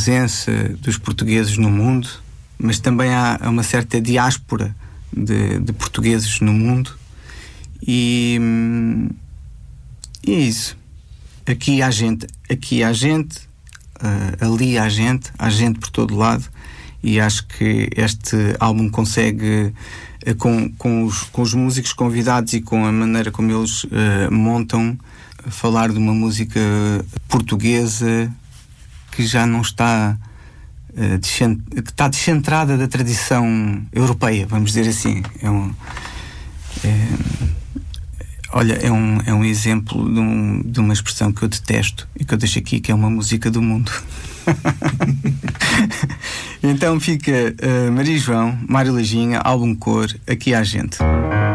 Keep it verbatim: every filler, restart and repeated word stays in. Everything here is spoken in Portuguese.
presença dos portugueses no mundo, mas também há uma certa diáspora de, de portugueses no mundo, e, e é isso. Aqui há gente, aqui há gente, uh, ali há gente, há gente por todo lado, e acho que este álbum consegue, uh, com, com, os, com os músicos convidados e com a maneira como eles uh, montam, falar de uma música portuguesa que já não está uh, descent... que está descentrada da tradição europeia, vamos dizer assim. É um, é, olha, é um, é um exemplo de, um, de uma expressão que eu detesto e que eu deixo aqui, que é uma música do mundo. Então fica uh, Maria João, Mário Lajinha, álbum Cor, Aqui Há Gente.